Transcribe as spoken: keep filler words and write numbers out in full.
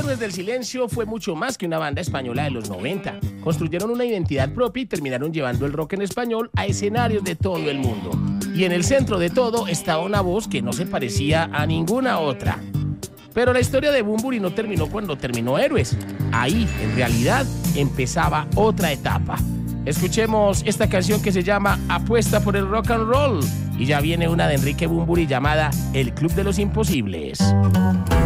Héroes del Silencio fue mucho más que una banda española de los noventa. Construyeron una identidad propia y terminaron llevando el rock en español a escenarios de todo el mundo. Y en el centro de todo estaba una voz que no se parecía a ninguna otra. Pero la historia de Bunbury no terminó cuando terminó Héroes. Ahí, en realidad, empezaba otra etapa. Escuchemos esta canción que se llama Apuesta por el Rock and Roll. Y ya viene una de Enrique Bunbury llamada El Club de los Imposibles.